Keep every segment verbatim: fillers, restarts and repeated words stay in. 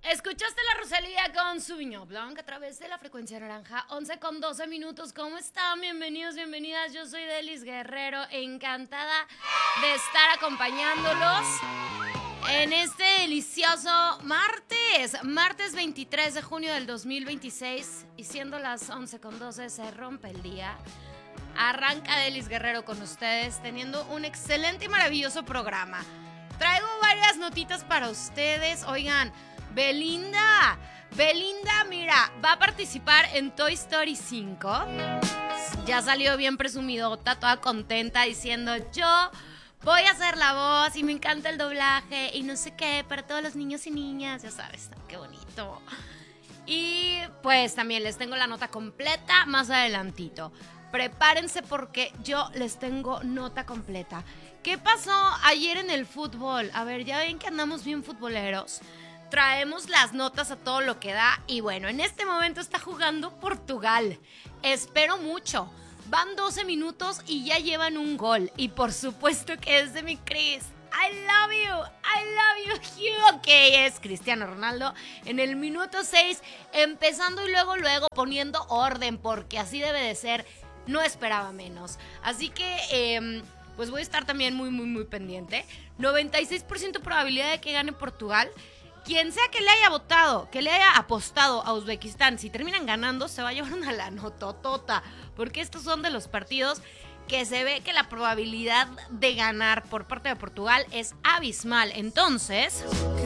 Escuchaste la Rosalía con su Viño Blanc a través de la frecuencia naranja, once con doce minutos. ¿Cómo están? Bienvenidos, bienvenidas. Yo soy Delis Guerrero, encantada de estar acompañándolos en este delicioso martes, martes veintitrés de junio del dos mil veintiséis. Y siendo las once con doce se rompe el día. Arranca Delis Guerrero con ustedes, teniendo un excelente y maravilloso programa. Traigo varias notitas para ustedes. Oigan, Belinda, Belinda, mira, va a participar en Toy Story cinco. Ya salió bien presumidota, toda contenta, diciendo: yo voy a hacer la voz y me encanta el doblaje y no sé qué, para todos los niños y niñas, ya sabes, qué bonito. Y pues también les tengo la nota completa más adelantito. Prepárense porque yo les tengo nota completa. ¿Qué pasó ayer en el fútbol? A ver, ya ven que andamos bien futboleros. Traemos las notas a todo lo que da. Y bueno, en este momento está jugando Portugal. Espero mucho. Van doce minutos y ya llevan un gol. Y por supuesto que es de mi Cris. I love you, I love you, you. Que es Cristiano Ronaldo en el minuto seis, empezando y luego, luego poniendo orden, porque así debe de ser. No esperaba menos. Así que, eh, pues voy a estar también muy, muy, muy pendiente. noventa y seis por ciento probabilidad de que gane Portugal. Quien sea que le haya votado, que le haya apostado a Uzbekistán, si terminan ganando, se va a llevar una lanototota. Porque estos son de los partidos que se ve que la probabilidad de ganar por parte de Portugal es abismal. Entonces,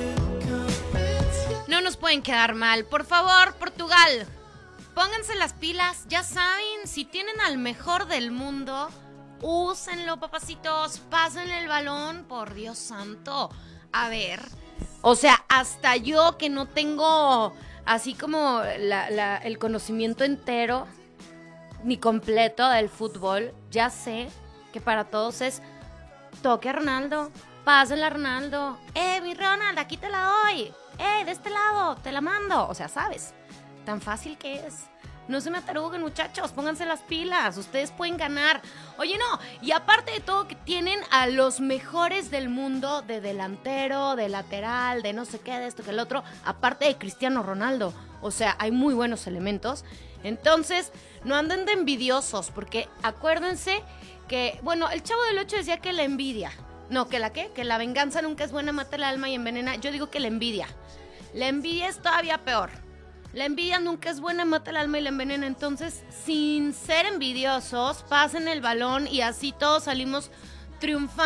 no nos pueden quedar mal. Por favor, Portugal, pónganse las pilas. Ya saben, si tienen al mejor del mundo, úsenlo, papacitos. Pasen el balón, por Dios santo. A ver, o sea, hasta yo que no tengo así como la, la, el conocimiento entero ni completo del fútbol, ya sé que para todos es: toque a Ronaldo, pásenla a Ronaldo, eh, mi Ronald, aquí te la doy, eh, de este lado, te la mando. O sea, ¿sabes? Tan fácil que es. No se me ataruguen, muchachos, pónganse las pilas, ustedes pueden ganar. Oye, no, y aparte de todo que tienen a los mejores del mundo, de delantero, de lateral, de no sé qué, de esto que el otro, aparte de Cristiano Ronaldo. O sea, hay muy buenos elementos. Entonces, no anden de envidiosos, porque acuérdense que, bueno, el Chavo del Ocho decía que la envidia, no, que la qué, que la venganza nunca es buena, mata el alma y envenena. Yo digo que la envidia, la envidia es todavía peor. La envidia nunca es buena, mata el alma y la envenena. Entonces, sin ser envidiosos, pasen el balón y así todos salimos triunfando.